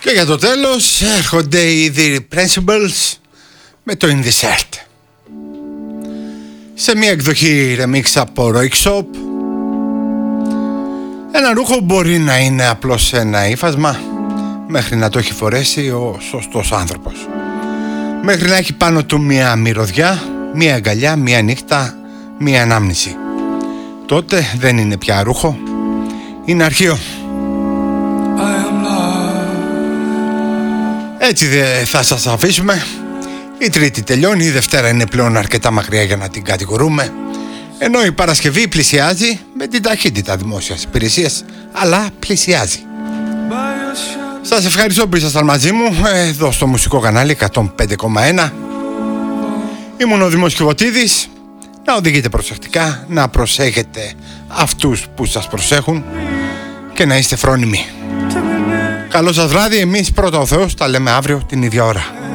Και για το τέλος έρχονται οι The Principles με το In The Shirt, σε μια εκδοχή remix από Roy Shop. Ένα ρούχο μπορεί να είναι απλώς ένα ύφασμα μέχρι να το έχει φορέσει ο σωστός άνθρωπος, μέχρι να έχει πάνω του μια μυρωδιά, μια αγκαλιά, μια νύχτα, μια ανάμνηση. Τότε δεν είναι πια ρούχο, είναι αρχείο. Έτσι θα σας αφήσουμε. Η Τρίτη τελειώνει, η Δευτέρα είναι πλέον αρκετά μακριά για να την κατηγορούμε, ενώ η Παρασκευή πλησιάζει με την ταχύτητα δημόσιας υπηρεσίας, αλλά πλησιάζει. Σας ευχαριστώ που ήσασταν μαζί μου εδώ στο μουσικό κανάλι 105,1. Ήμουν ο Δήμος Κιβωτίδης. Να οδηγείτε προσεκτικά, να προσέχετε αυτούς που σας προσέχουν και να είστε φρόνιμοι. Καλό σας βράδυ, εμείς πρώτα ο Θεός τα λέμε αύριο την ίδια ώρα.